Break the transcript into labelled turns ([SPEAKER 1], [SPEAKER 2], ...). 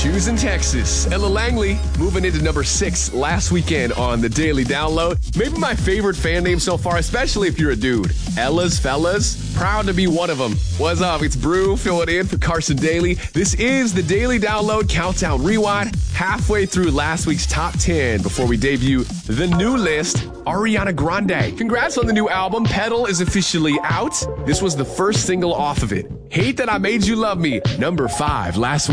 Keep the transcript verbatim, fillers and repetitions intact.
[SPEAKER 1] Choosing Texas. Ella Langley moving into number six last weekend on the Daily Download. Maybe my favorite fan name so far, especially if you're a dude. Ella's Fellas. Proud to be one of them. What's up? It's Brew filling in for Carson Daly. This is the Daily Download Countdown Rewind. Halfway through last week's top ten before we debut the new list, Ariana Grande. Congrats on the new album. Pedal is officially out. This was the first single off of it. Hate That I Made You Love Me, number five last week.